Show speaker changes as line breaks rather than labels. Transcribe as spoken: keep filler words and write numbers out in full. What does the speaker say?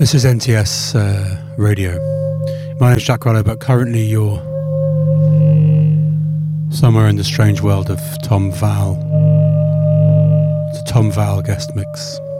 This is N T S uh, Radio. My name's Jack Rollo, but currently you're somewhere in the strange world of Tom Val. It's a Tom Val guest mix.